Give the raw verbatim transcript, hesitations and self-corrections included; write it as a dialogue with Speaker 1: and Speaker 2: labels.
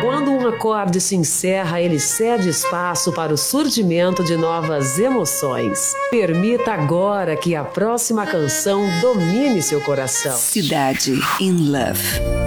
Speaker 1: Quando um acorde se encerra, ele cede espaço para o surgimento de novas emoções. Permita agora que a próxima canção domine seu coração.
Speaker 2: Cidade in Love.